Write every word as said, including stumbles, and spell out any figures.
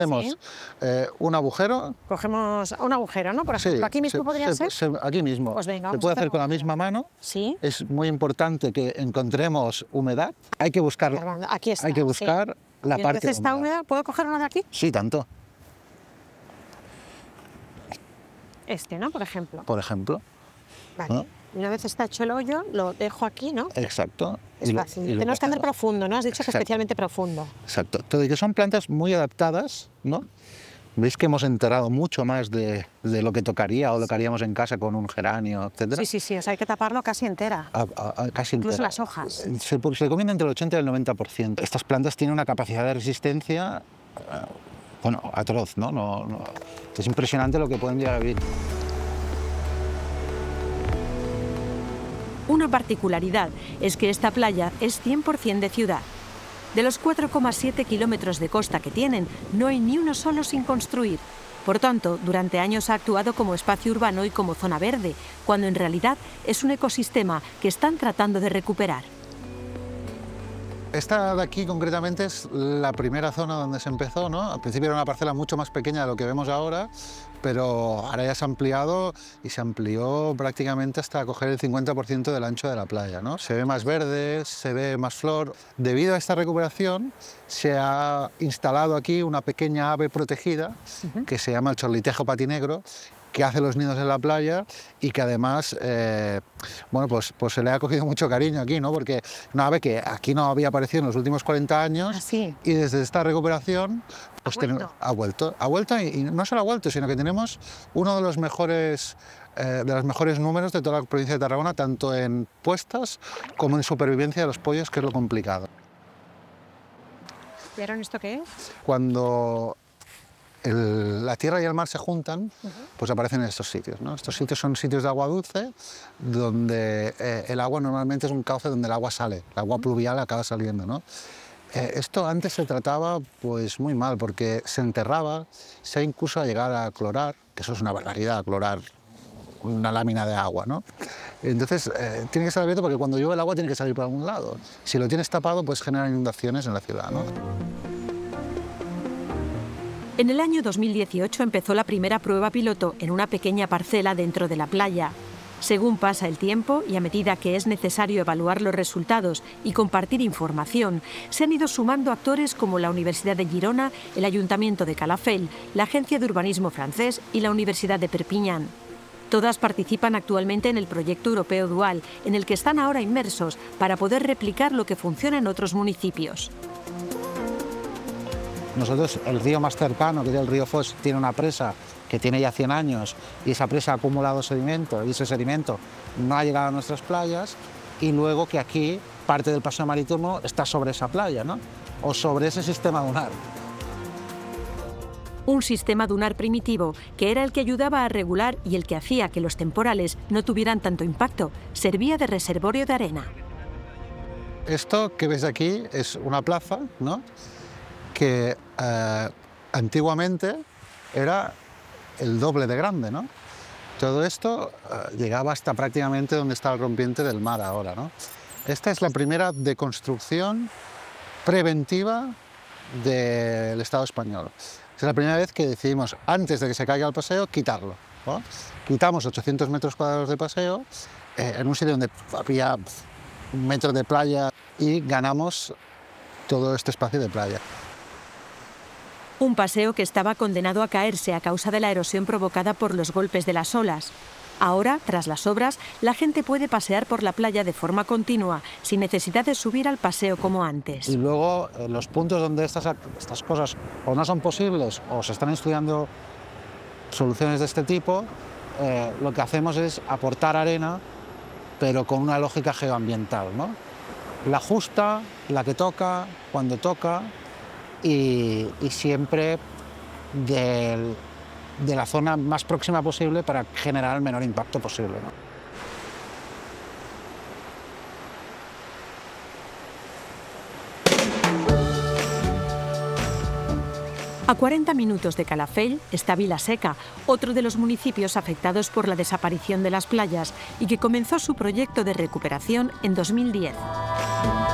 Hacemos Sí. eh, un agujero. Cogemos un agujero, ¿no? Por Sí, ejemplo, aquí mismo se- podría se- ser. se- aquí mismo. Pues venga, se vamos puede a hacer hacer con la un misma mano. Sí. Es muy importante que encontremos humedad. Hay que buscar, Fernando, aquí está. hay que sí. buscar la Y parte entonces está húmeda. húmeda. ¿Puedo coger una de aquí? Sí, tanto, Este, ¿no? Por ejemplo. por ejemplo. Vale. ¿no? Y una vez está hecho el hoyo, lo dejo aquí, ¿no? Exacto. Es Y lo- fácil. y lo Tenemos que andar cogemos. profundo, ¿no? Has dicho que Exacto. especialmente profundo. Exacto. Todo y que son plantas muy adaptadas, ¿no? Veis que hemos enterrado mucho más de, de lo que tocaría o lo que haríamos en casa con un geranio, etcétera. Sí, sí, sí. O sea, hay que taparlo casi entera. A- a- a- casi Incluso entera. las hojas. Se, se comen entre el ochenta y el noventa por ciento. Estas plantas tienen una capacidad de resistencia, eh, bueno, atroz, ¿no? No, no. Es impresionante lo que pueden llegar a vivir. Una particularidad es que esta playa es cien por cien de ciudad. De los cuatro coma siete kilómetros de costa que tienen, no hay ni uno solo sin construir. Por tanto, durante años ha actuado como espacio urbano y como zona verde, cuando en realidad es un ecosistema que están tratando de recuperar. Esta de aquí concretamente es la primera zona donde se empezó, ¿no? Al principio era una parcela mucho más pequeña de lo que vemos ahora, pero ahora ya se ha ampliado y se amplió prácticamente hasta coger el cincuenta por ciento del ancho de la playa, ¿no? Se ve más verde, se ve más flor. Debido a esta recuperación se ha instalado aquí una pequeña ave protegida que se llama el chorlitejo patinegro, que hace los nidos en la playa y que además, eh, bueno, pues, pues se le ha cogido mucho cariño aquí, ¿no? Porque una ave que aquí no había aparecido en los últimos cuarenta años. Ah, sí. Y desde esta recuperación pues Ha ten- vuelto. ha vuelto, ha vuelto y, y no solo ha vuelto, sino que tenemos uno de los mejores, eh, de los mejores números de toda la provincia de Tarragona, tanto en puestas como en supervivencia de los pollos, que es lo complicado. ¿Vieron esto qué es? Cuando el- la tierra y el mar se juntan, pues aparecen estos sitios, ¿no? Estos sitios son sitios de agua dulce, donde eh, el agua normalmente es un cauce donde el agua sale, el agua pluvial acaba saliendo, ¿no? Eh, esto antes se trataba pues muy mal, porque se enterraba, se ha incluso a llegar a clorar, que eso es una barbaridad, clorar una lámina de agua, ¿no? Entonces, eh, tiene que estar abierto porque cuando llueve el agua tiene que salir por algún lado. Si lo tienes tapado, pues genera inundaciones en la ciudad, ¿no? En el año dos mil dieciocho empezó la primera prueba piloto en una pequeña parcela dentro de la playa. Según pasa el tiempo y a medida que es necesario evaluar los resultados y compartir información, se han ido sumando actores como la Universidad de Girona, el Ayuntamiento de Calafell, la Agencia de Urbanismo francés y la Universidad de Perpiñán. Todas participan actualmente en el proyecto europeo Dual, en el que están ahora inmersos para poder replicar lo que funciona en otros municipios. Nosotros, el río más cercano, que es el río Foix, tiene una presa que tiene ya cien años y esa presa ha acumulado sedimento y ese sedimento no ha llegado a nuestras playas, y luego que aquí parte del paseo marítimo está sobre esa playa, ¿no? O sobre ese sistema dunar. Un sistema dunar primitivo que era el que ayudaba a regular y el que hacía que los temporales no tuvieran tanto impacto. Servía de reservorio de arena. Esto que ves aquí es una plaza, ¿no? Que eh, antiguamente era el doble de grande, ¿no? Todo esto eh, llegaba hasta prácticamente donde está el rompiente del mar ahora, ¿no? Esta es la primera deconstrucción preventiva del Estado español. Es la primera vez que decidimos, antes de que se caiga el paseo, quitarlo, ¿no? Quitamos ochocientos metros cuadrados de paseo eh, en un sitio donde había un metro de playa, y ganamos todo este espacio de playa. Un paseo que estaba condenado a caerse a causa de la erosión provocada por los golpes de las olas. Ahora, tras las obras, la gente puede pasear por la playa de forma continua, sin necesidad de subir al paseo como antes. Y luego, eh, los puntos donde estas, estas cosas o no son posibles o se están estudiando soluciones de este tipo, eh, lo que hacemos es aportar arena, pero con una lógica geoambiental, ¿no? La justa, la que toca, cuando toca, y, y siempre del, de la zona más próxima posible para generar el menor impacto posible, ¿no? A cuarenta minutos de Calafell está Vilaseca, otro de los municipios afectados por la desaparición de las playas y que comenzó su proyecto de recuperación en dos mil diez.